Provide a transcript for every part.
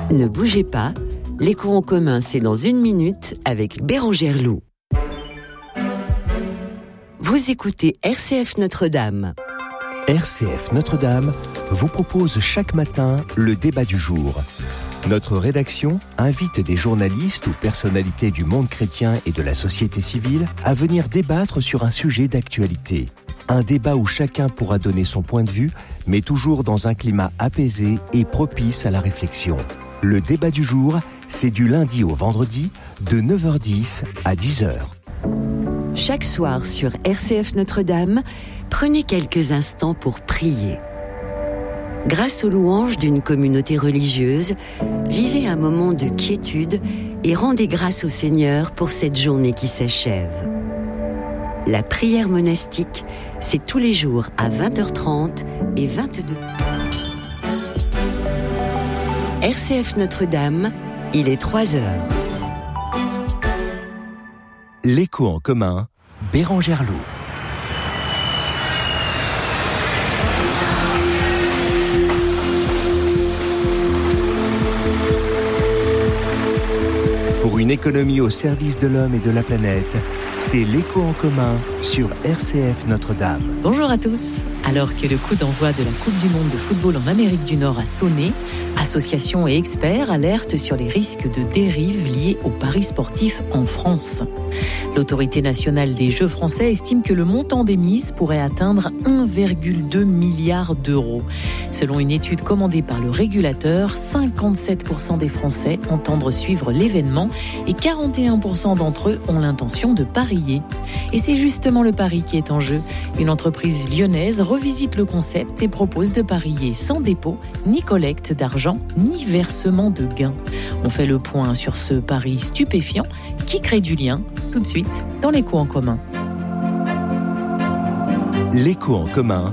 Ne bougez pas, l'écho en commun, c'est dans 1 minute avec Bérangère Loup. Vous écoutez RCF Notre-Dame. RCF Notre-Dame vous propose chaque matin le débat du jour. Notre rédaction invite des journalistes ou personnalités du monde chrétien et de la société civile à venir débattre sur un sujet d'actualité. Un débat où chacun pourra donner son point de vue, mais toujours dans un climat apaisé et propice à la réflexion. Le débat du jour, c'est du lundi au vendredi, de 9h10 à 10h. Chaque soir sur RCF Notre-Dame, prenez quelques instants pour prier. Grâce aux louanges d'une communauté religieuse, vivez un moment de quiétude et rendez grâce au Seigneur pour cette journée qui s'achève. La prière monastique, c'est tous les jours à 20h30 et 22h. RCF Notre-Dame, il est 3h. L'écho en commun, Bérangère Loup. Pour une économie au service de l'homme et de la planète, c'est l'écho en commun sur RCF Notre-Dame. Bonjour à tous. Alors que le coup d'envoi de la Coupe du Monde de football en Amérique du Nord a sonné, associations et experts alertent sur les risques de dérive liés aux paris sportifs en France. L'autorité nationale des Jeux français estime que le montant des mises pourrait atteindre 1,2 milliard d'euros. Selon une étude commandée par le régulateur, 57% des Français entendent suivre l'événement et 41% d'entre eux ont l'intention de parier. Et c'est justement le pari qui est en jeu. Une entreprise lyonnaise revisite le concept et propose de parier sans dépôt, ni collecte d'argent, ni versement de gains. On fait le point sur ce pari stupéfiant qui crée du lien, tout de suite dans l'écho en commun. L'écho en commun,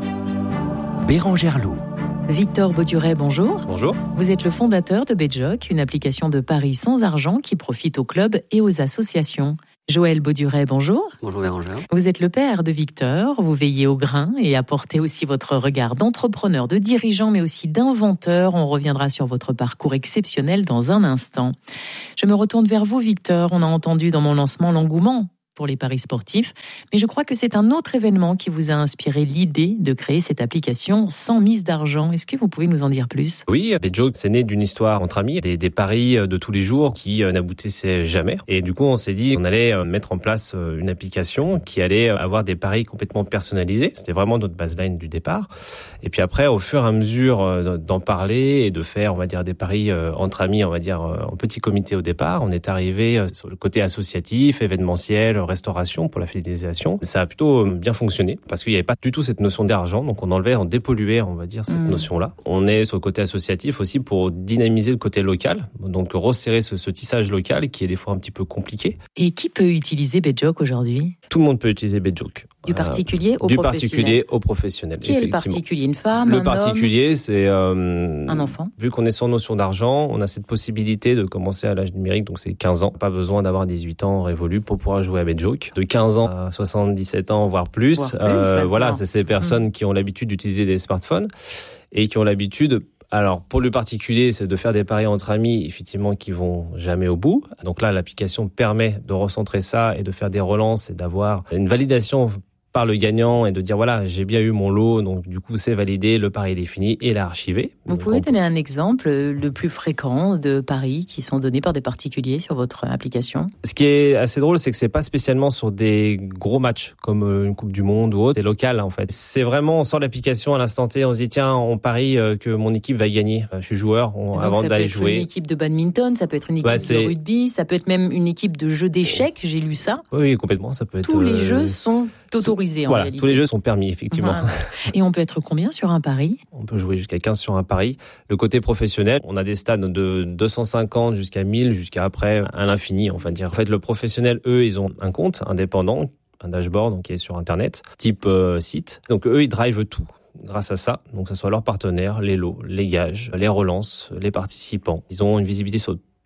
Bérangère Loup. Victor Bauduret, bonjour. Bonjour. Vous êtes le fondateur de Betjoc, une application de paris sans argent qui profite aux clubs et aux associations. Joël Bauduret, bonjour. Bonjour Bérangère. Vous êtes le père de Victor, vous veillez au grain et apportez aussi votre regard d'entrepreneur, de dirigeant, mais aussi d'inventeur. On reviendra sur votre parcours exceptionnel dans un instant. Je me retourne vers vous, Victor. On a entendu dans mon lancement l'engouement pour les paris sportifs, mais je crois que c'est un autre événement qui vous a inspiré l'idée de créer cette application sans mise d'argent. Est-ce que vous pouvez nous en dire plus ? Oui, Betjoc, c'est né d'une histoire entre amis, des paris de tous les jours qui n'aboutissaient jamais. Et du coup, on s'est dit qu'on allait mettre en place une application qui allait avoir des paris complètement personnalisés. C'était vraiment notre baseline du départ. Et puis après, au fur et à mesure d'en parler et de faire, on va dire, des paris entre amis, on va dire, en petit comité au départ, on est arrivé sur le côté associatif, événementiel, restauration pour la fidélisation. Ça a plutôt bien fonctionné parce qu'il n'y avait pas du tout cette notion d'argent, donc on enlevait, on dépolluait, on va dire, cette notion-là. On est sur le côté associatif aussi pour dynamiser le côté local, donc resserrer ce tissage local qui est des fois un petit peu compliqué. Et qui peut utiliser Betjoc aujourd'hui ? Tout le monde peut utiliser Betjoc. Du particulier au du professionnel. Du particulier au professionnel. Qui est le particulier ? Une femme, un homme ? Le particulier, c'est un enfant. Vu qu'on est sans notion d'argent, on a cette possibilité de commencer à l'âge numérique, donc c'est 15 ans. Pas besoin d'avoir 18 ans révolus pour pouvoir jouer à Betjoc. De 15 ans à 77 ans, voire plus. Voilà, c'est ces personnes qui ont l'habitude d'utiliser des smartphones et qui ont l'habitude. Alors, pour le particulier, c'est de faire des paris entre amis, effectivement, qui vont jamais au bout. Donc là, l'application permet de recentrer ça et de faire des relances et d'avoir une validation par le gagnant et de dire voilà, j'ai bien eu mon lot, donc du coup c'est validé, le pari il est fini et l'a archivé. Vous pouvez donner un exemple le plus fréquent de paris qui sont donnés par des particuliers sur votre application ? Ce qui est assez drôle, c'est que c'est pas spécialement sur des gros matchs comme une Coupe du Monde ou autre, c'est local en fait. C'est vraiment, on sort l'application à l'instant T, on se dit tiens, on parie que mon équipe va gagner. Je suis joueur, avant d'aller jouer. Ça peut être une équipe de badminton, ça peut être une équipe de rugby, ça peut être même une équipe de jeux d'échecs, j'ai lu ça. Oui, complètement, ça peut être... Tous les jeux sont autorisés en réalité. Tous les jeux sont permis, effectivement. Voilà. Et on peut être combien sur un pari ? On peut jouer jusqu'à 15 sur un pari. Le côté professionnel, on a des stades de 250 jusqu'à 1000, jusqu'à après à l'infini, on va dire. En fait, le professionnel, eux, ils ont un compte indépendant, un dashboard donc, qui est sur Internet, type site. Donc eux, ils drivent tout. Grâce à ça, donc que ce soit leurs partenaires, les lots, les gages, les relances, les participants. Ils ont une visibilité sur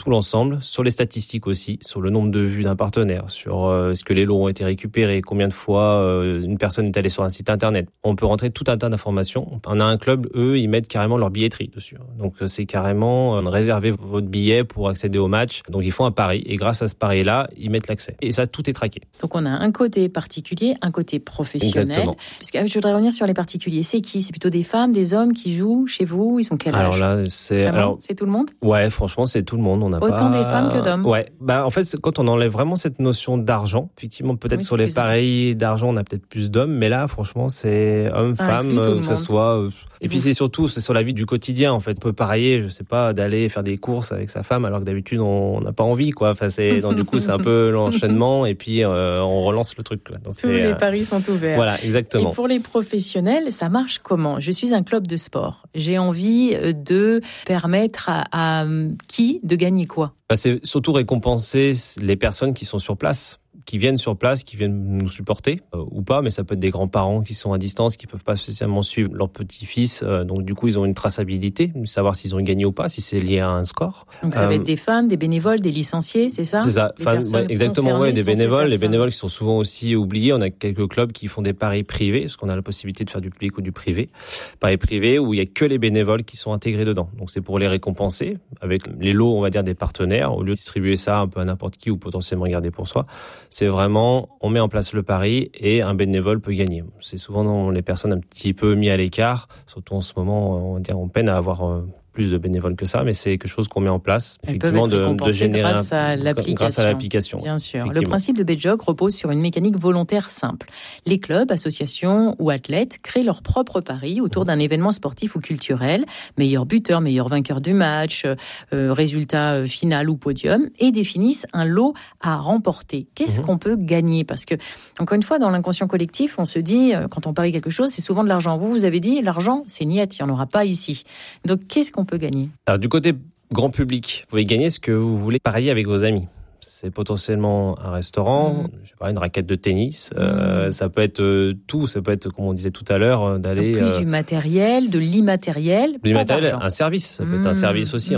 tout l'ensemble, sur les statistiques aussi, sur le nombre de vues d'un partenaire, sur est-ce que les lots ont été récupérés, combien de fois une personne est allée sur un site internet. On peut rentrer tout un tas d'informations. On a un club, eux, ils mettent carrément leur billetterie dessus. Donc c'est carrément réserver votre billet pour accéder au match. Donc ils font un pari et grâce à ce pari-là, ils mettent l'accès. Et ça, tout est traqué. Donc on a un côté particulier, un côté professionnel. Exactement. Parce que je voudrais revenir sur les particuliers. C'est qui ? C'est plutôt des femmes, des hommes qui jouent chez vous ? Ils sont quel âge ? Alors là, c'est tout le monde ? Ouais, franchement, c'est tout le monde. On n'a autant des femmes que d'hommes. Ouais. En fait, quand on enlève vraiment cette notion d'argent, effectivement, peut-être sur les paris d'argent, on a peut-être plus d'hommes, mais là, franchement, c'est hommes-femmes, que ce soit. Et puis c'est surtout, c'est sur la vie du quotidien, en fait. On peut parier, je sais pas, d'aller faire des courses avec sa femme, alors que d'habitude, on n'a pas envie, quoi. Enfin, donc, du coup, c'est un peu l'enchaînement, et puis on relance le truc, quoi. Donc, tous les paris sont ouverts. Voilà, exactement. Et pour les professionnels, ça marche comment ? Je suis un club de sport. J'ai envie de permettre à qui de gagner quoi ? C'est surtout récompenser les personnes qui sont sur place, qui viennent sur place, qui viennent nous supporter, ou pas, mais ça peut être des grands-parents qui sont à distance, qui peuvent pas spécialement suivre leur petit-fils, donc du coup ils ont une traçabilité, savoir s'ils ont gagné ou pas, si c'est lié à un score. Donc ça va être des fans, des bénévoles, des licenciés, c'est ça ? C'est ça, exactement, des bénévoles, les bénévoles qui sont souvent aussi oubliés. On a quelques clubs qui font des paris privés, parce qu'on a la possibilité de faire du public ou du privé. Paris privé où il y a que les bénévoles qui sont intégrés dedans. Donc c'est pour les récompenser, avec les lots, on va dire, des partenaires, au lieu de distribuer ça un peu à n'importe qui ou potentiellement garder pour soi. C'est vraiment, on met en place le pari et un bénévole peut gagner. C'est souvent les personnes un petit peu mis à l'écart, surtout en ce moment, on va dire, on peine à avoir plus de bénévoles que ça, mais c'est quelque chose qu'on met en place, effectivement, de générer grâce à l'application. Bien sûr. Le principe de Betjog repose sur une mécanique volontaire simple. Les clubs, associations ou athlètes créent leurs propres paris autour d'un événement sportif ou culturel, meilleur buteur, meilleur vainqueur du match, résultat final ou podium, et définissent un lot à remporter. Qu'est-ce qu'on peut gagner ? Parce que, encore une fois, dans l'inconscient collectif, on se dit, quand on parie quelque chose, c'est souvent de l'argent. Vous avez dit, l'argent, c'est niet, il n'y en aura pas ici. Donc, qu'est-ce qu'on peut gagner ? Alors, du côté grand public, vous pouvez gagner ce que vous voulez parier avec vos amis. C'est potentiellement un restaurant, je sais pas, une raquette de tennis. Ça peut être tout. Ça peut être, comme on disait tout à l'heure, d'aller plus du matériel, de l'immatériel. Du matériel, un service. Ça peut être un service aussi,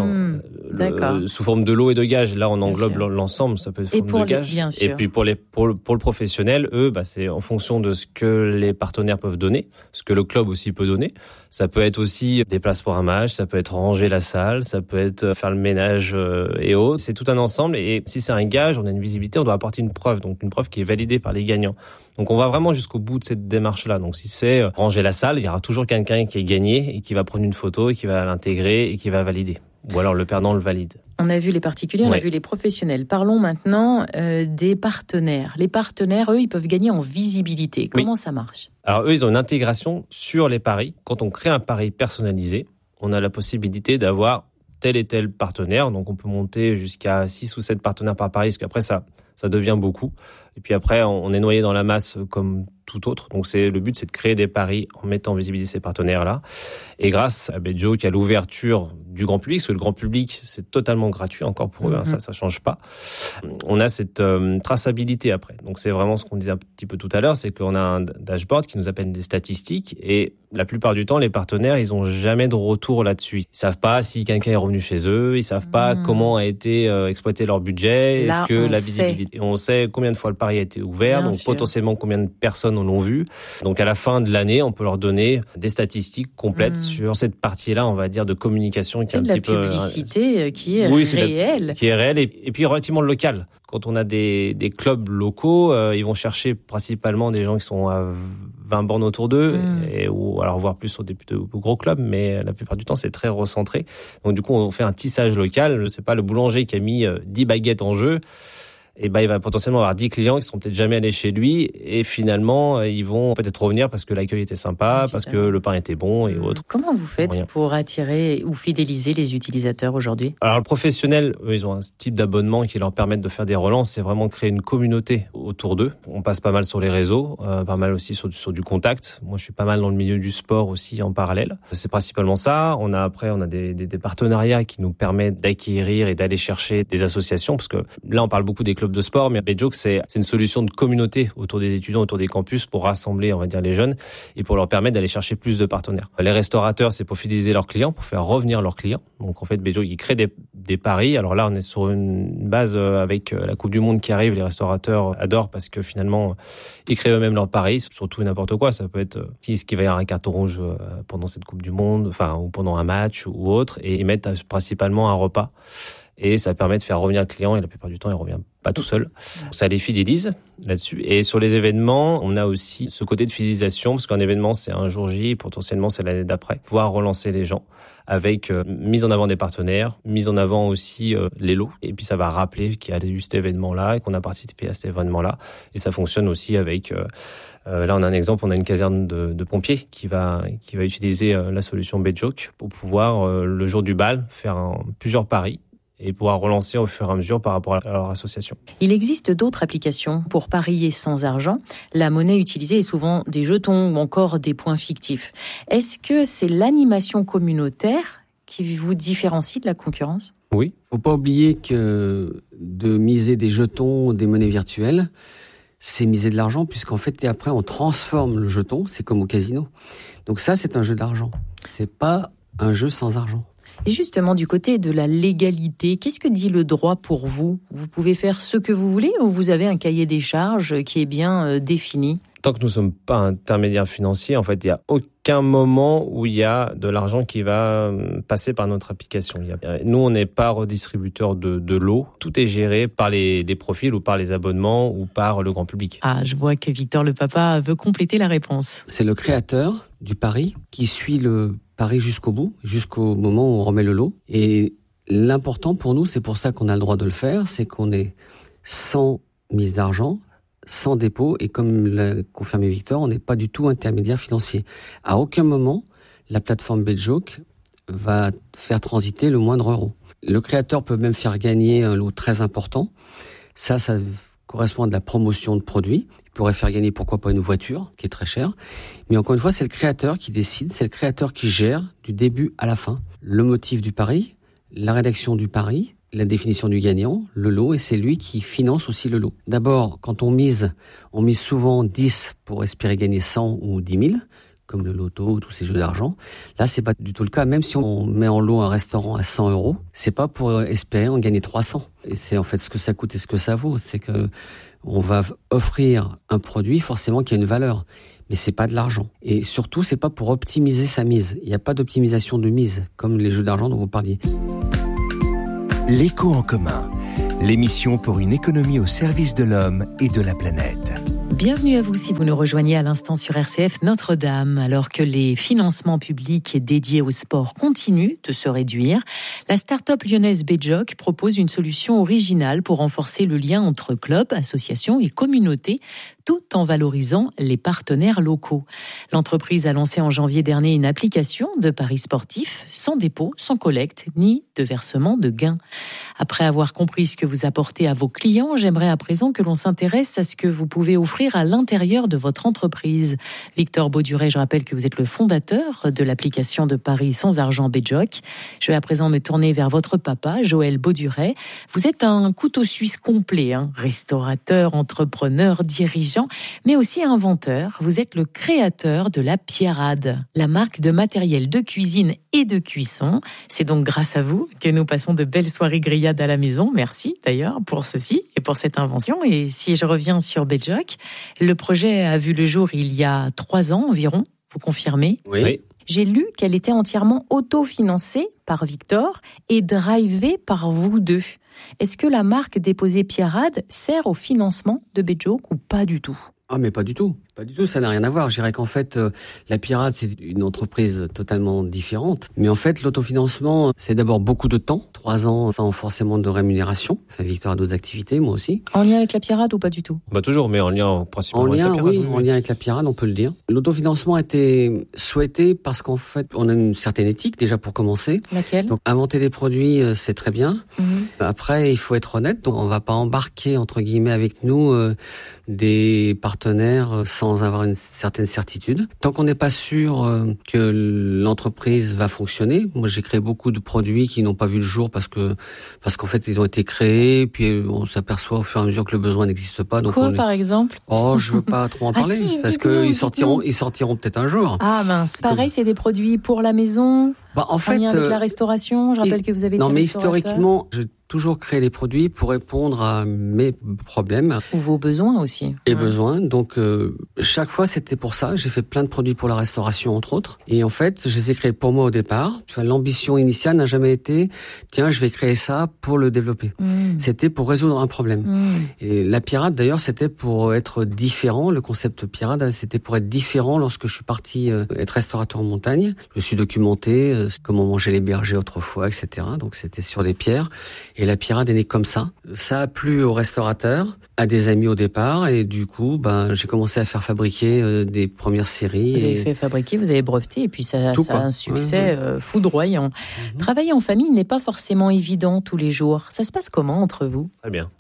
sous forme de lot et de gage. Là, on englobe l'ensemble. Ça peut être sous forme de gage. Et puis pour le professionnel, eux, c'est en fonction de ce que les partenaires peuvent donner, ce que le club aussi peut donner. Ça peut être aussi des places pour un match, ça peut être ranger la salle, ça peut être faire le ménage et autres. C'est tout un ensemble. Et si c'est un gage, on a une visibilité, on doit apporter une preuve. Donc une preuve qui est validée par les gagnants. Donc on va vraiment jusqu'au bout de cette démarche-là. Donc si c'est ranger la salle, il y aura toujours quelqu'un qui est gagné et qui va prendre une photo et qui va l'intégrer et qui va valider. Ou alors le perdant le valide. On a vu les particuliers, on a vu les professionnels. Parlons maintenant des partenaires. Les partenaires, eux, ils peuvent gagner en visibilité. Comment ça marche ? Alors eux, ils ont une intégration sur les paris. Quand on crée un pari personnalisé, on a la possibilité d'avoir tel et tel partenaire. Donc on peut monter jusqu'à 6 ou 7 partenaires par pari, parce qu'après ça devient beaucoup. Et puis après, on est noyé dans la masse comme tout autre. Donc le but, c'est de créer des paris en mettant en visibilité ces partenaires-là. Et grâce à Betjog, à l'ouverture du grand public, parce que le grand public, c'est totalement gratuit encore pour eux, ça change pas. On a cette traçabilité après. Donc c'est vraiment ce qu'on disait un petit peu tout à l'heure, c'est qu'on a un dashboard qui nous appelle des statistiques, et la plupart du temps, les partenaires, ils ont jamais de retour là-dessus. Ils savent pas si quelqu'un est revenu chez eux, ils savent pas comment a été exploité leur budget, là, est-ce que la visibilité, on sait combien de fois le pari a été ouvert, donc potentiellement combien de personnes l'ont vu. Donc à la fin de l'année, on peut leur donner des statistiques complètes sur cette partie-là, on va dire, de communication qui est un petit peu... C'est de la publicité qui est réelle. Qui est réelle et puis relativement locale. Quand on a des clubs locaux, ils vont chercher principalement des gens qui sont à 20 bornes autour d'eux, ou alors voire plus sur des plus gros clubs, mais la plupart du temps, c'est très recentré. Donc du coup, on fait un tissage local. C'est pas le boulanger qui a mis 10 baguettes en jeu. Et il va potentiellement avoir 10 clients qui seront peut-être jamais allés chez lui, et finalement ils vont peut-être revenir parce que l'accueil était sympa, parce que le pain était bon et autres. Comment vous faites pour attirer ou fidéliser les utilisateurs aujourd'hui ? Alors le professionnel, ils ont un type d'abonnement qui leur permet de faire des relances, c'est vraiment créer une communauté autour d'eux. On passe pas mal sur les réseaux, pas mal aussi sur du contact. Moi je suis pas mal dans le milieu du sport aussi en parallèle. C'est principalement ça. On a des partenariats qui nous permettent d'acquérir et d'aller chercher des associations, parce que là on parle beaucoup des clubs club de sport, mais Bejoke, c'est une solution de communauté autour des étudiants, autour des campus, pour rassembler, on va dire, les jeunes et pour leur permettre d'aller chercher plus de partenaires. Les restaurateurs, c'est pour fidéliser leurs clients, pour faire revenir leurs clients. Donc en fait, Bejoke, il crée des paris. Alors là, on est sur une base avec la Coupe du Monde qui arrive. Les restaurateurs adorent parce que finalement, ils créent eux-mêmes leurs paris, surtout n'importe quoi. Ça peut être est-ce qu'il va y avoir un carton rouge pendant cette Coupe du Monde, ou pendant un match ou autre, et ils mettent principalement un repas. Et ça permet de faire revenir le client, et la plupart du temps, il ne revient pas tout seul. Ça les fidélise là-dessus. Et sur les événements, on a aussi ce côté de fidélisation, parce qu'un événement, c'est un jour J, et potentiellement, c'est l'année d'après. Pouvoir relancer les gens avec mise en avant des partenaires, mise en avant aussi les lots. Et puis, ça va rappeler qu'il y a eu cet événement-là et qu'on a participé à cet événement-là. Et ça fonctionne aussi avec... là, on a un exemple, on a une caserne de pompiers qui va utiliser la solution Bejoke pour pouvoir, le jour du bal, faire plusieurs paris et pouvoir relancer au fur et à mesure par rapport à leur association. Il existe d'autres applications pour parier sans argent. La monnaie utilisée est souvent des jetons ou encore des points fictifs. Est-ce que c'est l'animation communautaire qui vous différencie de la concurrence ? Oui. Faut pas oublier que de miser des jetons ou des monnaies virtuelles, c'est miser de l'argent, puisqu'en fait, et après, on transforme le jeton, c'est comme au casino. Donc ça, c'est un jeu d'argent. C'est pas un jeu sans argent. Et justement, du côté de la légalité, qu'est-ce que dit le droit pour vous ? Vous pouvez faire ce que vous voulez ou vous avez un cahier des charges qui est bien défini ? Tant que nous ne sommes pas intermédiaires financiers, en fait, il n'y a aucun moment où il y a de l'argent qui va passer par notre application. Nous, on n'est pas redistributeur de lots. Tout est géré par les profils ou par les abonnements ou par le grand public. Ah, je vois que Victor le papa veut compléter la réponse. C'est le créateur du pari qui suit le pari jusqu'au bout, jusqu'au moment où on remet le lot. Et l'important pour nous, c'est pour ça qu'on a le droit de le faire, c'est qu'on est sans mise d'argent, sans dépôt, et comme l'a confirmé Victor, on n'est pas du tout intermédiaire financier. À aucun moment, la plateforme Bejoke va faire transiter le moindre euro. Le créateur peut même faire gagner un lot très important. Ça correspond à de la promotion de produits. Il pourrait faire gagner, pourquoi pas, une voiture, qui est très chère. Mais encore une fois, c'est le créateur qui décide, c'est le créateur qui gère du début à la fin le motif du pari, la rédaction du pari, la définition du gagnant, le lot, et c'est lui qui finance aussi le lot. D'abord, quand on mise souvent 10 pour espérer gagner 100 ou 10 000, comme le loto, tous ces jeux d'argent. Là, c'est pas du tout le cas. Même si on met en lot un restaurant à 100 €, c'est pas pour espérer en gagner 300. Et c'est en fait ce que ça coûte et ce que ça vaut. C'est que on va offrir un produit forcément qui a une valeur. Mais c'est pas de l'argent. Et surtout, c'est pas pour optimiser sa mise. Il n'y a pas d'optimisation de mise, comme les jeux d'argent dont vous parliez. L'écho en commun, l'émission pour une économie au service de l'homme et de la planète. Bienvenue à vous si vous nous rejoignez à l'instant sur RCF Notre-Dame. Alors que les financements publics dédiés au sport continuent de se réduire, la start-up lyonnaise Bejoke propose une solution originale pour renforcer le lien entre clubs, associations et communautés, tout en valorisant les partenaires locaux. L'entreprise a lancé en janvier dernier une application de paris sportifs sans dépôt, sans collecte, ni de versement de gains. Après avoir compris ce que vous apportez à vos clients, j'aimerais à présent que l'on s'intéresse à ce que vous pouvez offrir à l'intérieur de votre entreprise. Victor Bauduret, je rappelle que vous êtes le fondateur de l'application de paris sans argent Bejoke. Je vais à présent me tourner vers votre papa, Joël Bauduret. Vous êtes un couteau suisse complet, restaurateur, entrepreneur, dirigeant, mais aussi inventeur. Vous êtes le créateur de la Pierrade, la marque de matériel de cuisine et de cuisson. C'est donc grâce à vous que nous passons de belles soirées grillades à la maison. Merci d'ailleurs pour ceci et pour cette invention. Et si je reviens sur Bejoke, le projet a vu le jour il y a 3 ans environ, vous confirmez ? Oui. J'ai lu qu'elle était entièrement autofinancée par Victor et drivée par vous deux. Est-ce que la marque déposée Pierrade sert au financement de Bejoke ou pas du tout ? Ah, mais pas du tout. Pas du tout, ça n'a rien à voir. Je dirais qu'en fait, la Pierrade, c'est une entreprise totalement différente. Mais en fait, l'autofinancement, c'est d'abord beaucoup de temps. 3 ans sans forcément de rémunération. Enfin, Victor a d'autres activités, moi aussi. En lien avec la Pierrade ou pas du tout ? Toujours, mais en lien principalement avec la Pierrade. Oui, en lien avec la Pierrade, on peut le dire. L'autofinancement a été souhaité parce qu'en fait, on a une certaine éthique, déjà pour commencer. Laquelle ? Donc, inventer des produits, c'est très bien. Après, il faut être honnête, donc on va pas embarquer entre guillemets avec nous des partenaires sans avoir une certaine certitude. Tant qu'on n'est pas sûr que l'entreprise va fonctionner, moi j'ai créé beaucoup de produits qui n'ont pas vu le jour parce qu'en fait ils ont été créés, puis on s'aperçoit au fur et à mesure que le besoin n'existe pas. Donc par exemple? Oh, je veux pas trop en parler parce qu'ils sortiront peut-être un jour. Ah mince. Pareil, c'est des produits pour la maison. En fait, en lien avec la restauration. Je rappelle que vous avez été restaurateur. Historiquement, j'ai toujours créé les produits pour répondre à mes problèmes. Ou vos besoins aussi. Et besoins. Donc, chaque fois, c'était pour ça. J'ai fait plein de produits pour la restauration, entre autres. Et en fait, je les ai créés pour moi au départ. L'ambition initiale n'a jamais été, tiens, je vais créer ça pour le développer. C'était pour résoudre un problème. Et la pirate, d'ailleurs, c'était pour être différent. Le concept pirate, c'était pour être différent lorsque je suis parti être restaurateur en montagne. Je me suis documenté comment manger les bergers autrefois, etc. Donc, c'était sur des pierres. Et la pirate est née comme ça. Ça a plu aux restaurateurs, à des amis au départ, et du coup, j'ai commencé à faire fabriquer des premières séries. Vous avez fait fabriquer, vous avez breveté, et puis ça a un succès foudroyant. Travailler en famille n'est pas forcément évident tous les jours. Ça se passe comment entre vous? Très bien.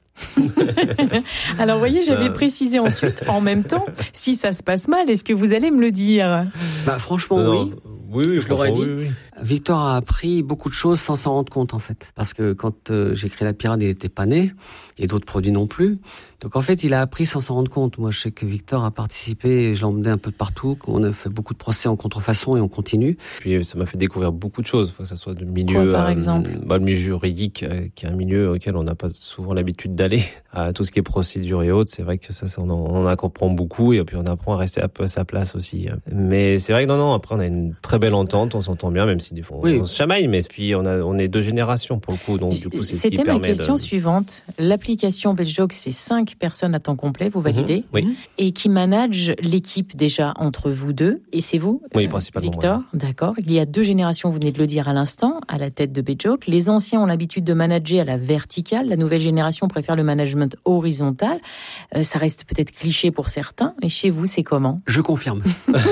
Alors, vous voyez, j'avais précisé ensuite, en même temps, si ça se passe mal, est-ce que vous allez me le dire? Franchement, oui. Oui, je l'aurais dit. Oui. Victor a appris beaucoup de choses sans s'en rendre compte, en fait. Parce que quand j'ai créé la pirate, il n'était pas né, et d'autres produits non plus. Donc en fait, il a appris sans s'en rendre compte. Moi, je sais que Victor a participé, je l'ai emmené un peu de partout. On a fait beaucoup de procès en contrefaçon et on continue. Puis ça m'a fait découvrir beaucoup de choses, que ce soit du milieu, par exemple le milieu juridique, qui est un milieu auquel on n'a pas souvent l'habitude d'aller. Tout ce qui est procédure et autres, c'est vrai que ça on en comprend beaucoup, et puis on apprend à rester un peu à sa place aussi. Mais c'est vrai que non, après on a une très belle entente, on s'entend bien, même si des fois on se chamaille, mais puis on est deux générations pour le coup, donc du coup c'est ce qui permet. C'était ma question suivante. L'application BetJoke, c'est 5 personnes à temps complet, vous validez, et qui manage l'équipe déjà entre vous deux, et c'est vous, principalement, Victor, d'accord. Il y a 2 générations, vous venez de le dire à l'instant, à la tête de BetJoke. Les anciens ont l'habitude de manager à la verticale, la nouvelle génération préfère le management horizontal. Ça reste peut-être cliché pour certains, mais chez vous, c'est comment? Je confirme.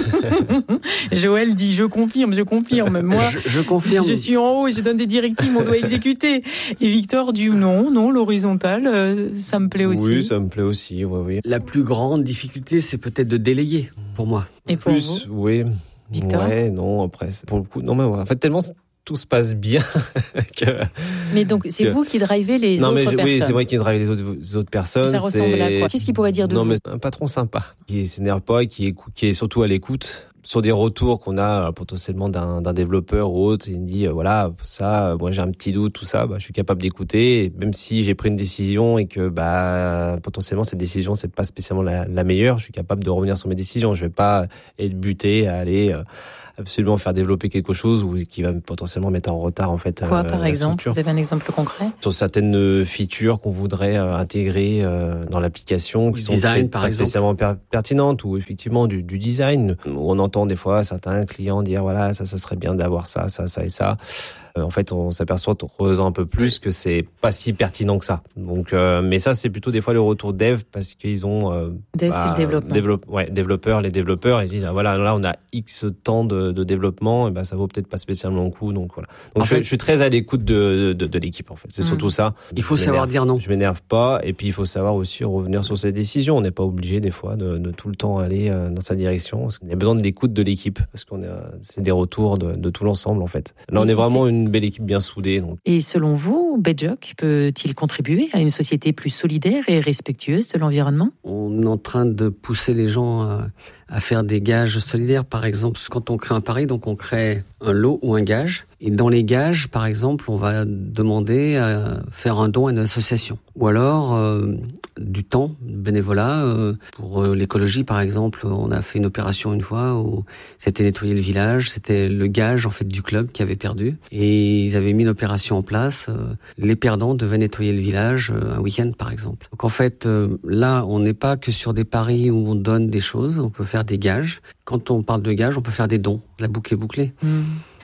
Joël dit je confirme. Moi, je confirme. Je suis en haut et je donne des directives, on doit exécuter. Et Victor dit non, l'horizontal, ça me plaît aussi. Oui, ça me plaît aussi, oui. La plus grande difficulté, c'est peut-être de déléguer, pour moi. Et pour vous, oui. Victor? Ouais, non, après, pour le coup, non, mais en fait, tellement tout se passe bien que... Mais donc, c'est vous qui drivez les autres personnes. Oui, c'est moi qui drive les autres personnes. Ça ressemble à quoi? Qu'est-ce qu'il pourrait dire de vous? Non, mais un patron sympa, qui s'énerve pas, qui est surtout à l'écoute. Sur des retours qu'on a potentiellement d'un développeur ou autre, il me dit voilà, ça, moi j'ai un petit doute, tout ça, je suis capable d'écouter, et même si j'ai pris une décision et que potentiellement cette décision c'est pas spécialement la meilleure, je suis capable de revenir sur mes décisions. Je vais pas être buté à aller absolument faire développer quelque chose ou qui va potentiellement mettre en retard en fait. Quoi par exemple? Vous avez un exemple concret? Sur certaines features qu'on voudrait intégrer dans l'application, qui sont peut-être pas spécialement pertinentes, ou effectivement du design, où on entend des fois certains clients dire voilà, ça serait bien d'avoir ça et ça. En fait, on s'aperçoit en creusant un peu plus que c'est pas si pertinent que ça. Donc, mais ça, c'est plutôt des fois le retour dev, parce qu'ils ont dev, c'est le développeur. Les développeurs, ils disent voilà, là on a X temps de développement, et ça vaut peut-être pas spécialement le coup. Donc voilà. Donc je suis très à l'écoute de l'équipe en fait. C'est surtout ça. Il faut savoir dire non. Je m'énerve pas, et puis il faut savoir aussi revenir sur ses décisions. On n'est pas obligé des fois de tout le temps aller dans sa direction. Parce qu'il y a besoin de l'écoute de l'équipe, parce c'est des retours de tout l'ensemble en fait. Là, on est vraiment une belle équipe bien soudée. Donc. Et selon vous, BetJoke peut-il contribuer à une société plus solidaire et respectueuse de l'environnement? On est en train de pousser les gens à faire des gages solidaires. Par exemple, quand on crée un pari, donc on crée un lot ou un gage. Et dans les gages, par exemple, on va demander à faire un don à une association. Ou alors du temps, bénévolat. Pour l'écologie, par exemple, on a fait une opération une fois où c'était nettoyer le village. C'était le gage en fait du club qui avait perdu. Et ils avaient mis une opération en place. Les perdants devaient nettoyer le village un week-end, par exemple. Donc en fait, là, on n'est pas que sur des paris où on donne des choses. On peut faire des gages. Quand on parle de gages, on peut faire des dons. La boucle est bouclée.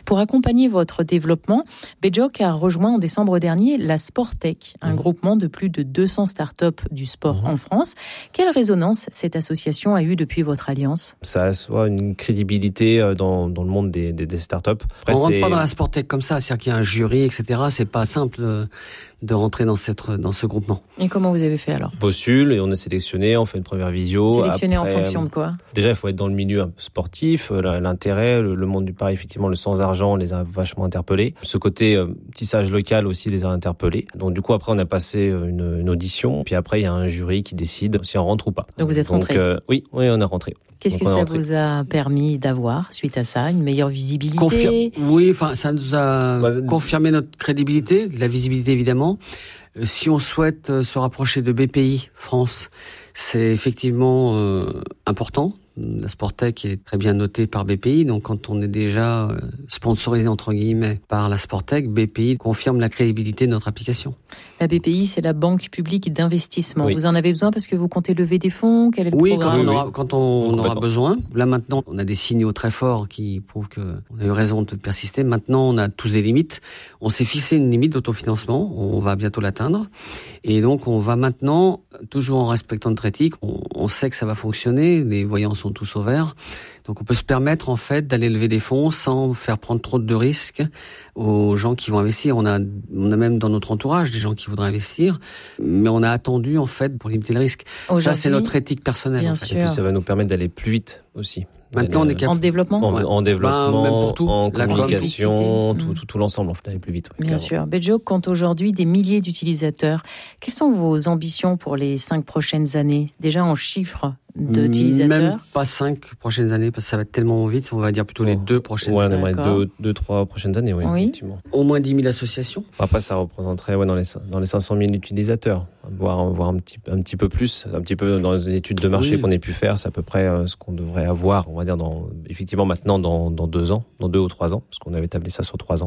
Pour accompagner votre développement, Béjoc a rejoint en décembre dernier la Sportec, un groupement de plus de 200 startups du sport en France. Quelle résonance cette association a eue depuis votre alliance ? Ça assoit une crédibilité dans le monde des startups. Après, on rentre pas dans la Sportec comme ça, c'est-à-dire qu'il y a un jury, etc. C'est pas simple de rentrer dans ce groupement. Et comment vous avez fait alors ? On postule et on est sélectionné, on fait une première visio. Sélectionné après, en fonction de quoi ? Déjà, il faut être dans le milieu un peu sportif, l'intérêt, le monde du pari, effectivement, le sans argent les a vachement interpellés. Ce côté tissage local aussi les a interpellés. Donc du coup, après, on a passé une audition, puis après, il y a un jury qui décide si on rentre ou pas. Donc vous êtes rentré ? Oui, on est rentré. Qu'est-ce que ça vous a permis d'avoir suite à ça ? Une meilleure visibilité ? Oui, ça nous a confirmé notre crédibilité, de la visibilité évidemment. Si on souhaite se rapprocher de BPI France, c'est effectivement important. La Sportec est très bien notée par BPI, donc quand on est déjà sponsorisé entre guillemets par la Sportec, BPI confirme la crédibilité de notre application. La BPI, c'est la Banque publique d'investissement. Oui. Vous en avez besoin parce que vous comptez lever des fonds ? Quel est le programme ? Quand on aura besoin. Là maintenant, on a des signaux très forts qui prouvent qu'on a eu raison de persister. Maintenant, on a tous des limites. On s'est fixé une limite d'autofinancement. On va bientôt l'atteindre. Et donc, on va maintenant, toujours en respectant notre éthique, on sait que ça va fonctionner. Les voyants sont tous au vert. Donc on peut se permettre en fait d'aller lever des fonds sans faire prendre trop de risques aux gens qui vont investir. On a même dans notre entourage des gens qui voudraient investir, mais on a attendu en fait pour limiter le risque. Ça c'est notre éthique personnelle. Bien en fait. sûr. Et puis ça va nous permettre d'aller plus vite aussi. Maintenant on est capable. En développement ? En développement, même pour tout. en La communication, publicité. tout l'ensemble, on fait d'aller plus vite. Ouais, Bien clairement. sûr. Béjoc compte aujourd'hui des milliers d'utilisateurs. Quelles sont vos ambitions pour les 5 prochaines années ? Déjà en chiffres d'utilisateurs ? Même pas 5 prochaines années, parce que ça va être tellement vite, on va dire plutôt les 2 prochaines Ouais, années. on aimerait D'accord. 2-3 prochaines années, oui. Effectivement. Au moins 10 000 associations. Après, ça représenterait dans les 500 000 utilisateurs, voire un petit peu plus, un petit peu dans les études de marché qu'on ait pu faire, c'est à peu près ce qu'on devrait avoir, on va dire, effectivement maintenant dans 2 ans, dans 2 ou 3 ans, parce qu'on avait tablé ça sur 3 ans.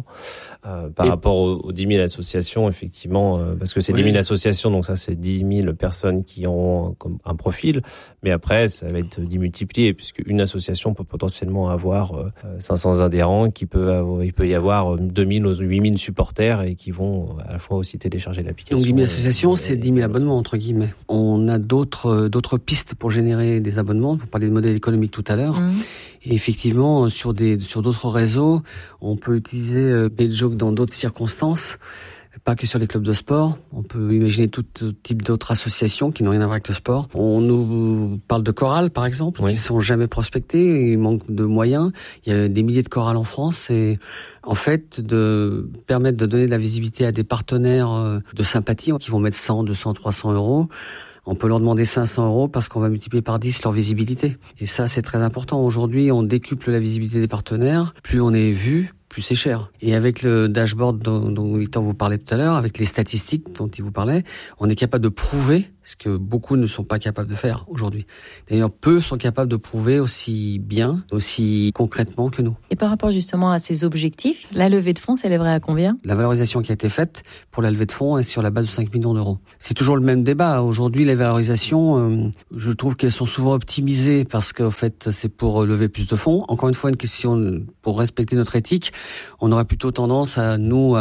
Par rapport aux 10 000 associations, effectivement, parce que c'est 10 000 associations, donc ça c'est 10 000 personnes qui ont comme un profil, mais après ça va être démultiplié, puisque une association peut potentiellement avoir 500 adhérents, il peut y avoir 2 000 ou 8 000 supporters et qui vont à la fois aussi télécharger l'application. Donc 10 000 associations, c'est 10 000 abonnements, entre guillemets. On a d'autres pistes pour générer des abonnements, pour parler de modèle économique tout à l'heure. Et effectivement, sur d'autres réseaux, on peut utiliser Béjoc dans d'autres circonstances, pas que sur les clubs de sport. On peut imaginer tout type d'autres associations qui n'ont rien à voir avec le sport. On nous parle de chorales, par exemple, qui sont jamais prospectées. Il manque de moyens. Il y a des milliers de chorales en France et en fait, de permettre de donner de la visibilité à des partenaires de sympathie qui vont mettre 100, 200, 300 euros. On peut leur demander 500 euros parce qu'on va multiplier par 10 leur visibilité. Et ça, c'est très important. Aujourd'hui, on décuple la visibilité des partenaires. Plus on est vu, plus c'est cher. Et avec le dashboard dont Victor vous parlait tout à l'heure, avec les statistiques dont il vous parlait, on est capable de prouver ce que beaucoup ne sont pas capables de faire aujourd'hui. D'ailleurs, peu sont capables de prouver aussi bien, aussi concrètement que nous. Et par rapport justement à ces objectifs, la levée de fonds s'élèverait à combien ? La valorisation qui a été faite pour la levée de fonds est sur la base de 5 millions d'euros. C'est toujours le même débat. Aujourd'hui, les valorisations, je trouve qu'elles sont souvent optimisées parce qu'en fait, c'est pour lever plus de fonds. Encore une fois, une question pour respecter notre éthique. On aurait plutôt tendance à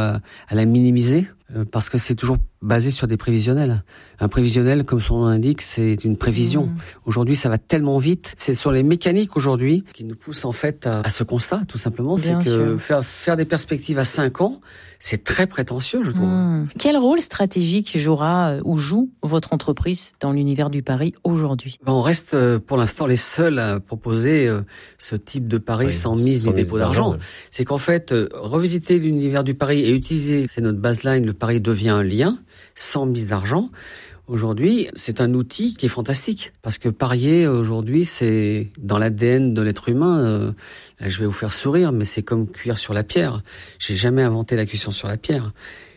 la minimiser parce que c'est toujours basé sur des prévisionnels. Un prévisionnel, comme son nom l'indique, c'est une prévision. Aujourd'hui, ça va tellement vite. C'est sur les mécaniques aujourd'hui qui nous poussent en fait à ce constat, tout simplement. Bien c'est que sûr. faire des perspectives à 5 ans, c'est très prétentieux, je trouve. Quel rôle stratégique jouera ou joue votre entreprise dans l'univers du pari aujourd'hui ? On reste pour l'instant les seuls à proposer ce type de pari sans mise ni dépôt d'argent. C'est qu'en fait, revisiter l'univers du pari et utiliser, c'est notre baseline, le pari devient un lien sans mise d'argent. Aujourd'hui, c'est un outil qui est fantastique parce que parier aujourd'hui, c'est dans l'ADN de l'être humain. Là, je vais vous faire sourire, mais c'est comme cuire sur la pierre. J'ai jamais inventé la cuisson sur la pierre.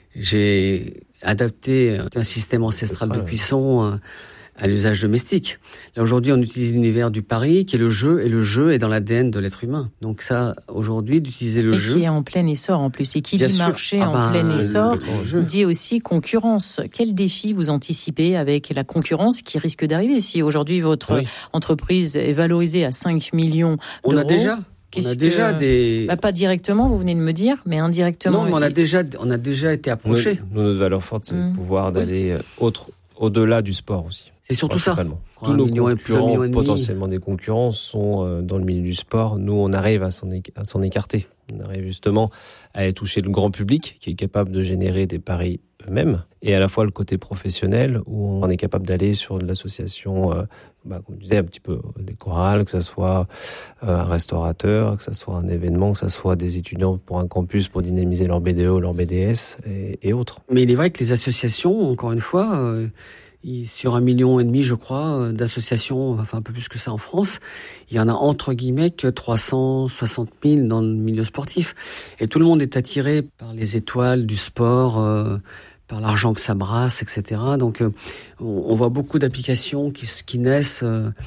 J'ai adapté un système ancestral de cuisson à l'usage domestique. Là, aujourd'hui, on utilise l'univers du pari, qui est le jeu, et le jeu est dans l'ADN de l'être humain. Donc ça, aujourd'hui, d'utiliser le jeu... Et qui est en plein essor, en plus. Et qui Bien dit sûr. marché en plein essor, jeu. dit aussi concurrence. Quel défi vous anticipez avec la concurrence qui risque d'arriver ? Si aujourd'hui, votre entreprise est valorisée à 5 millions d'euros... On a déjà On a déjà des... pas directement, vous venez de me dire, mais indirectement. Non, mais on a déjà été approchés. Notre valeur forte, c'est de pouvoir d'aller au-delà du sport aussi. C'est surtout ça. Tous nos concurrents, potentiellement des concurrents, sont dans le milieu du sport. Nous, on arrive à s'en écarter. On arrive justement à aller toucher le grand public qui est capable de générer des paris eux-mêmes, et à la fois le côté professionnel où on est capable d'aller sur de l'association, comme je disais, un petit peu des chorales, que ce soit un restaurateur, que ce soit un événement, que ce soit des étudiants pour un campus pour dynamiser leur BDO, leur BDS et autres. Mais il est vrai que les associations, encore une fois, sur 1,5 million, je crois, d'associations, enfin un peu plus que ça en France, il y en a entre guillemets que 360 000 dans le milieu sportif. Et tout le monde est attiré par les étoiles du sport, par l'argent que ça brasse, etc. Donc on voit beaucoup d'applications qui naissent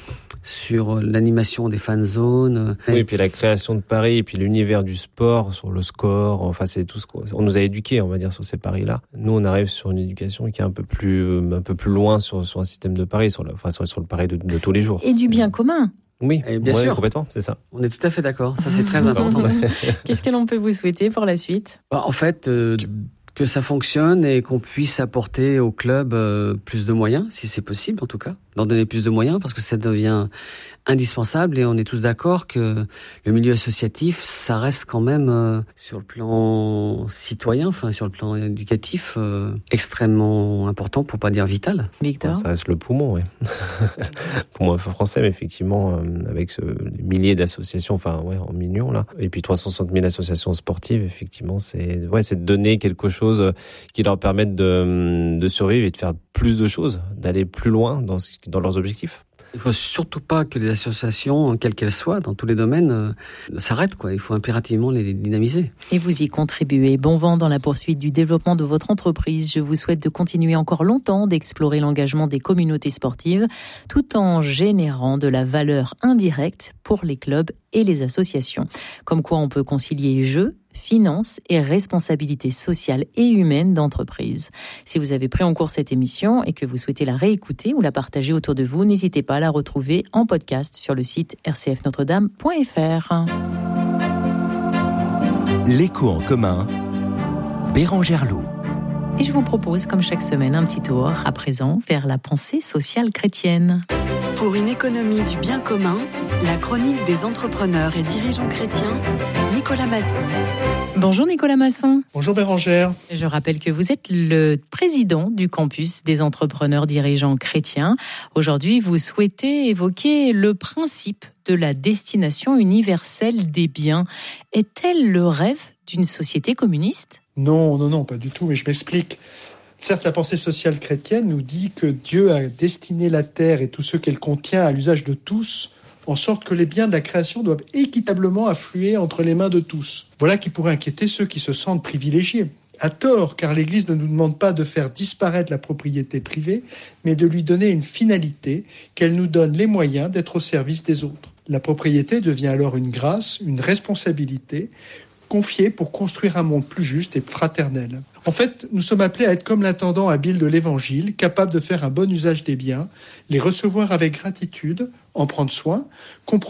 sur l'animation des fan zones. Oui, et puis la création de paris, et puis l'univers du sport, sur le score, enfin c'est tout ce qu'on nous a éduqués, on va dire, sur ces paris-là. Nous, on arrive sur une éducation qui est un peu plus loin sur un système de paris, sur le pari de tous les jours. Et du bien commun. Oui, bien sûr. Complètement, c'est ça. On est tout à fait d'accord, ça c'est très important. Qu'est-ce que l'on peut vous souhaiter pour la suite ? En fait, que ça fonctionne et qu'on puisse apporter au club plus de moyens, si c'est possible en tout cas, leur donner plus de moyens, parce que ça devient indispensable, et on est tous d'accord que le milieu associatif, ça reste quand même sur le plan citoyen, enfin sur le plan éducatif, extrêmement important, pour pas dire vital. Victor ? Ça reste le poumon, oui. Poumon français, mais effectivement, avec les milliers d'associations, en millions là, et puis 360 000 associations sportives, effectivement, c'est de donner quelque chose qui leur permette de survivre et de faire plus de choses, d'aller plus loin dans leurs objectifs. Il faut surtout pas que les associations, quelles qu'elles soient, dans tous les domaines, s'arrêtent, quoi. Il faut impérativement les dynamiser. Et vous y contribuez. Bon vent dans la poursuite du développement de votre entreprise. Je vous souhaite de continuer encore longtemps d'explorer l'engagement des communautés sportives, tout en générant de la valeur indirecte pour les clubs et les associations. Comme quoi on peut concilier jeu, finances et responsabilité sociale et humaine d'entreprise. Si vous avez pris en cours cette émission et que vous souhaitez la réécouter ou la partager autour de vous, n'hésitez pas à la retrouver en podcast sur le site rcfnotredame.fr. L'écho en commun, Bérangère Loup. Et je vous propose, comme chaque semaine, un petit tour à présent vers la pensée sociale chrétienne. Pour une économie du bien commun, la chronique des entrepreneurs et dirigeants chrétiens, Nicolas Masson. Bonjour Nicolas Masson. Bonjour Bérangère. Je rappelle que vous êtes le président du campus des entrepreneurs dirigeants chrétiens. Aujourd'hui, vous souhaitez évoquer le principe de la destination universelle des biens. Est-elle le rêve d'une société communiste ? Non, pas du tout, mais je m'explique. Certes, la pensée sociale chrétienne nous dit que Dieu a destiné la terre et tout ce qu'elle contient à l'usage de tous, en sorte que les biens de la création doivent équitablement affluer entre les mains de tous. Voilà qui pourrait inquiéter ceux qui se sentent privilégiés. À tort, car l'Église ne nous demande pas de faire disparaître la propriété privée, mais de lui donner une finalité, qu'elle nous donne les moyens d'être au service des autres. La propriété devient alors une grâce, une responsabilité, confiée pour construire un monde plus juste et fraternel. En fait, nous sommes appelés à être comme l'intendant habile de l'Évangile, capable de faire un bon usage des biens, les recevoir avec gratitude, en prendre soin, comprendre